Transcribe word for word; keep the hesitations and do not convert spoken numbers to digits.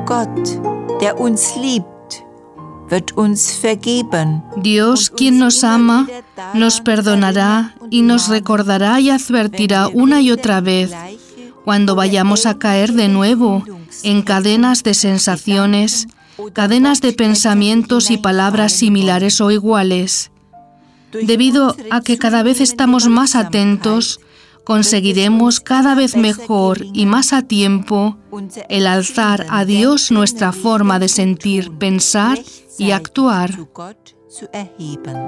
Gott, der uns liebt, wird uns vergeben. Dios, quien nos ama, nos perdonará y nos recordará y advertirá una y otra vez cuando vayamos a caer de nuevo en cadenas de sensaciones, cadenas de pensamientos y palabras similares o iguales. Debido a que cada vez estamos más atentos, conseguiremos cada vez mejor y más a tiempo el alzar a Dios nuestra forma de sentir, pensar y actuar.